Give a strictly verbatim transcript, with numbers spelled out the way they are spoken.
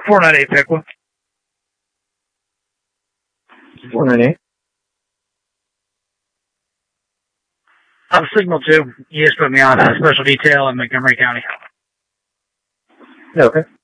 four nine eight, Pickwa. four nine eight. I'm Signal two. You just put me on a special detail in Montgomery County. Okay.